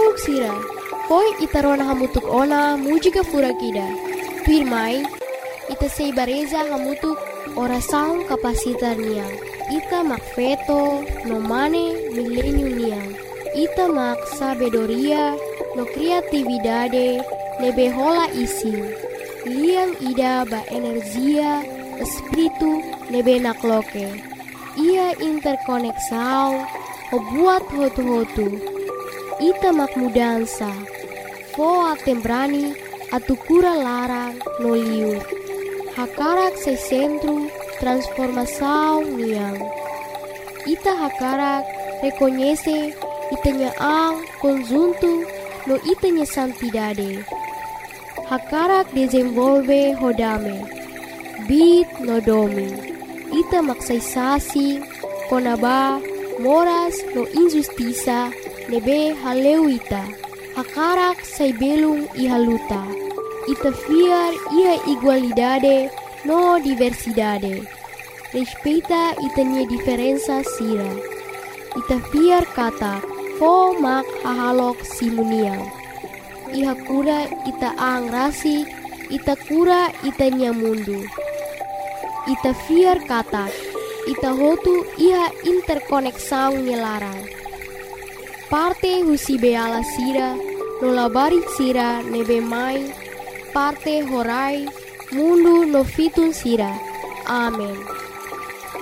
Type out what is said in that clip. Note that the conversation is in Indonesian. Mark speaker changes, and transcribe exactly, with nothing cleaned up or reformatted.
Speaker 1: Tunggu sira, poi ita rona hamutuk ona mujika furakida. Pirmai, ita sei bareza hamutuk ora saung kapasitar niang. Ita mak feto no mane milenium niang. Ita mak sabedoria no kreatividade nebe hola isi. Liang ida ba energia espiritu nebe nakloke. Ia interkoneksau o buat hotu-hotu. Ita mak mudansa. Foa tembrani atu kura larang no liur. Hakarak se centro transformação niang. Ita hakarak reconhece itanya ang conjunto no itanya santidade. Hakarak desenvolve hodame. Bit no domi. Ita maksaisasi konaba moras no injustiça nebe haleuita. Hakarak say belung ihaluta. Ita fiar ia igualdade no diversidade. Respeita itanya diferença sira. Ita fiar kata fo mak hahalok simuniang. Iha kura ita ang rasi, ita kura itanya mundu. Ita fiar kata, ita hotu iha interkoneksang nyelarang. Parte husi beala sira, nolabari sira nebe mai, parte horai, mundu no fitun sira. Amen.